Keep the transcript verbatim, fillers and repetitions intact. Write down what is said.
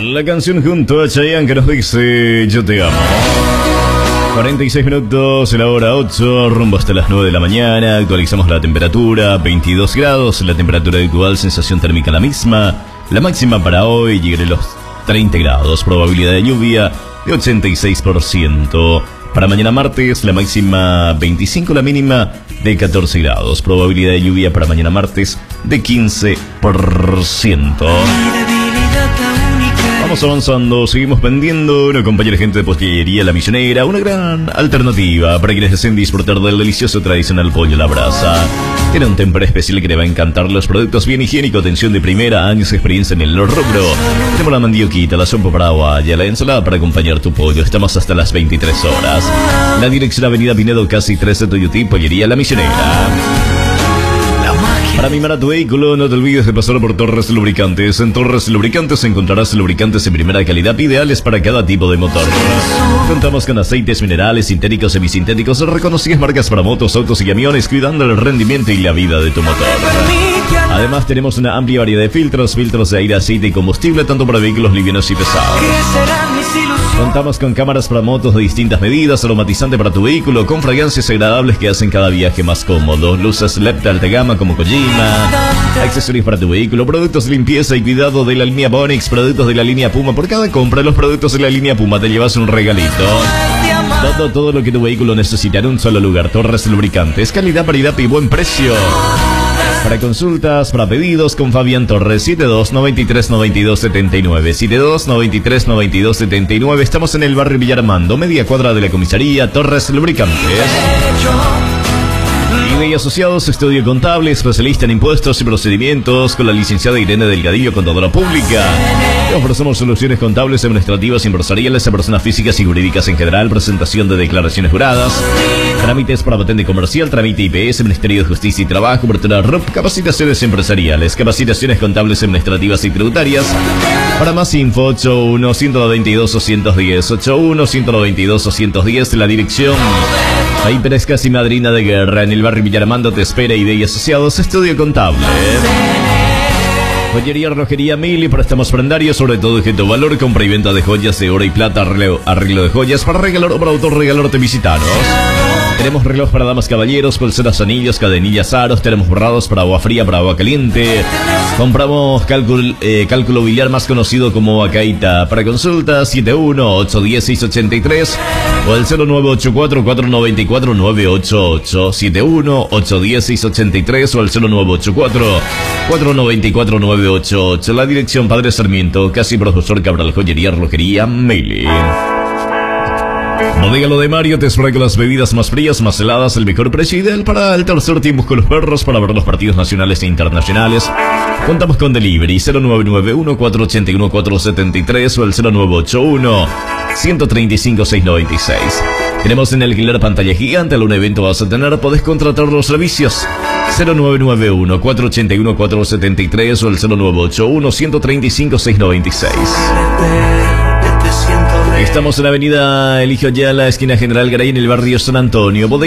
La canción junto a Chayanne que nos dice Yo te amo. cuarenta y seis minutos, la hora ocho, rumbo hasta las nueve de la mañana. Actualizamos la temperatura, veintidós grados, la temperatura actual, sensación térmica la misma. La máxima para hoy llegará a los treinta grados, probabilidad de lluvia de ochenta y seis por ciento. Para mañana martes, la máxima veinticinco, la mínima de catorce grados, probabilidad de lluvia para mañana martes de quince por ciento. Vamos avanzando, seguimos vendiendo una compañera gente de postillería La Misionera, una gran alternativa para quienes deseen disfrutar del delicioso tradicional pollo a la brasa. Tiene un temper especial que le va a encantar, los productos bien higiénicos, atención de primera, años de experiencia en el rubro. Tenemos la mandioquita, la sopa paraguaya, la ensalada para acompañar tu pollo. Estamos hasta las veintitrés horas. La dirección Avenida Pinedo, casi trece, Toyotí, Pollería La Misionera. Para mimar a tu vehículo, no te olvides de pasar por Torres Lubricantes. En Torres Lubricantes encontrarás lubricantes en primera calidad, ideales para cada tipo de motor. Contamos con aceites minerales, sintéticos, semisintéticos, reconocidas marcas para motos, autos y camiones, cuidando el rendimiento y la vida de tu motor. Además, tenemos una amplia variedad de filtros, filtros de aire, aceite y combustible, tanto para vehículos livianos y pesados. Contamos con cámaras para motos de distintas medidas, aromatizante para tu vehículo, con fragancias agradables que hacen cada viaje más cómodo, luces L E D de alta gama como Kojima, accesorios para tu vehículo, productos de limpieza y cuidado de la línea Bonix, productos de la línea Puma. Por cada compra de los productos de la línea Puma te llevas un regalito. Todo, todo lo que tu vehículo necesita en un solo lugar. Torres Lubricantes, calidad, paridad y buen precio. Para consultas, para pedidos, con Fabián Torres, siete dos noventa y tres noventa y dos setenta y nueve, siete dos noventa y tres noventa y dos setenta y nueve. Estamos en el barrio Villar Armando, media cuadra de la comisaría. Torres Lubricantes. Y asociados, estudio contable, especialista en impuestos y procedimientos, con la licenciada Irene Delgadillo, contadora pública. Te ofrecemos soluciones contables, administrativas y empresariales a personas físicas y jurídicas en general, presentación de declaraciones juradas, trámites para patente comercial, trámite I P S, Ministerio de Justicia y Trabajo, cobertura R U P, capacitaciones empresariales, capacitaciones contables, administrativas y tributarias. Para más info, ocho uno, ciento noventa y dos, doscientos diez, ocho uno, ciento noventa y dos, doscientos diez, la dirección Ahí Pérez, casi madrina de guerra, en el barrio Villar Armando te espera. I D y asociados, estudio contable. Joyería, relojería Mili, préstamos prendarios, sobre todo objeto valor, compra y venta de joyas de oro y plata, arreglo, arreglo de joyas para regalar o para autorregalarte, visitanos. Tenemos reloj para damas, caballeros, pulseras, anillos, cadenillas, aros. Tenemos borrados para agua fría, para agua caliente. Compramos cálculo, eh, cálculo biliar, más conocido como Acaita. Para consultas, siete uno, ocho uno cero, seis ocho tres o el cero nueve ocho cuatro, cuatro nueve cuatro, nueve ocho ocho. siete uno, ocho uno cero, seis ocho tres o el cero nueve ocho cuatro, cuatro nueve cuatro, nueve ocho ocho. La dirección Padre Sarmiento, casi Profesor Cabral, joyería, relojería Meli. Bodega Lo de Mario te espera con las bebidas más frías, más heladas, el mejor precio ideal para el tercer tiempo con los perros, para ver los partidos nacionales e internacionales. Contamos con delivery cero nueve nueve uno, cuatro ocho uno, cuatro siete tres o el cero nueve ocho uno, uno tres cinco, seis nueve seis. Tenemos en alquiler pantalla gigante, algún evento vas a tener, podés contratar los servicios cero nueve nueve uno, cuatro ocho uno, cuatro siete tres o el cero nueve ocho uno, uno tres cinco, seis nueve seis. Estamos en la avenida Eligio Ayala, esquina General Garay, en el barrio San Antonio.